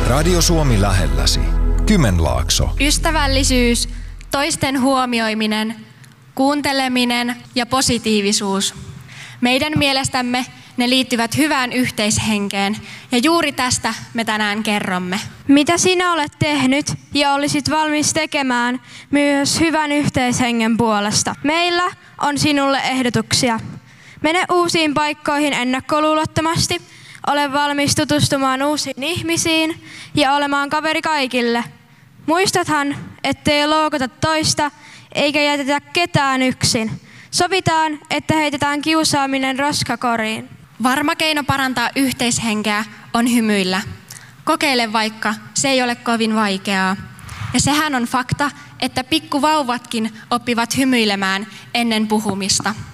Radio Suomi lähelläsi. Kymenlaakso. Ystävällisyys, toisten huomioiminen, kuunteleminen ja positiivisuus. Meidän mielestämme ne liittyvät hyvään yhteishenkeen ja juuri tästä me tänään kerromme. Mitä sinä olet tehnyt ja olisit valmis tekemään myös hyvän yhteishengen puolesta? Meillä on sinulle ehdotuksia. Mene uusiin paikkoihin ennakkoluulottomasti, ole valmis tutustumaan uusiin ihmisiin ja olemaan kaveri kaikille. Muistathan, ettei loukata toista eikä jätetä ketään yksin. Sovitaan, että heitetään kiusaaminen roskakoriin. Varma keino parantaa yhteishenkeä on hymyillä. Kokeile vaikka, se ei ole kovin vaikeaa. Ja sehän on fakta, että pikkuvauvatkin oppivat hymyilemään ennen puhumista.